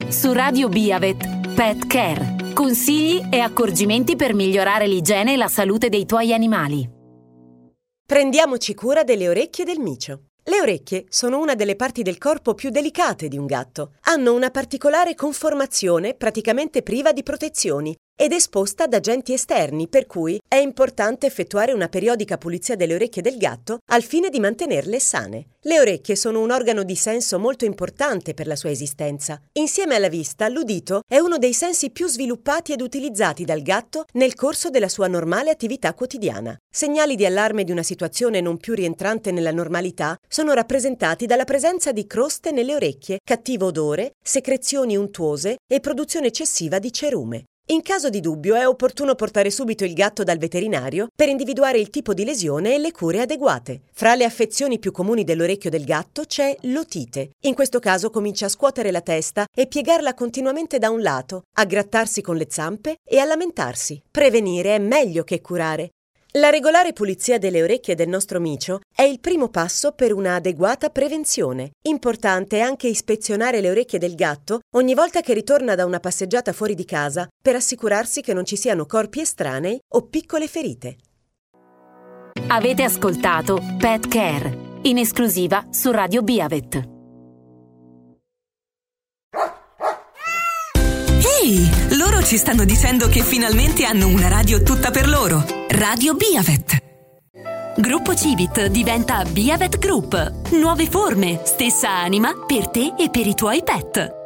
su Radio Biavet Pet Care. Consigli e accorgimenti per migliorare l'igiene e la salute dei tuoi animali. Prendiamoci cura delle orecchie del micio. Le orecchie sono una delle parti del corpo più delicate di un gatto. Hanno una particolare conformazione praticamente priva di protezioni ed esposta ad agenti esterni, per cui è importante effettuare una periodica pulizia delle orecchie del gatto al fine di mantenerle sane. Le orecchie sono un organo di senso molto importante per la sua esistenza. Insieme alla vista, l'udito è uno dei sensi più sviluppati ed utilizzati dal gatto nel corso della sua normale attività quotidiana. Segnali di allarme di una situazione non più rientrante nella normalità sono rappresentati dalla presenza di croste nelle orecchie, cattivo odore, secrezioni untuose e produzione eccessiva di cerume. In caso di dubbio è opportuno portare subito il gatto dal veterinario per individuare il tipo di lesione e le cure adeguate. Fra le affezioni più comuni dell'orecchio del gatto c'è l'otite. In questo caso comincia a scuotere la testa e piegarla continuamente da un lato, a grattarsi con le zampe e a lamentarsi. Prevenire è meglio che curare. La regolare pulizia delle orecchie del nostro micio è il primo passo per una adeguata prevenzione. Importante è anche ispezionare le orecchie del gatto ogni volta che ritorna da una passeggiata fuori di casa per assicurarsi che non ci siano corpi estranei o piccole ferite. Avete ascoltato Pet Care, in esclusiva su Radio Biavet. Ehi, loro ci stanno dicendo che finalmente hanno una radio tutta per loro. Radio Biavet. Gruppo Civit diventa Biavet Group. Nuove forme, stessa anima per te e per i tuoi pet.